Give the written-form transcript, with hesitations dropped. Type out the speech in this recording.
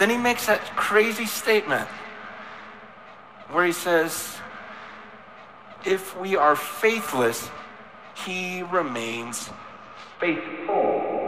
then he makes that crazy statement where he says, if we are faithless, he remains faithful.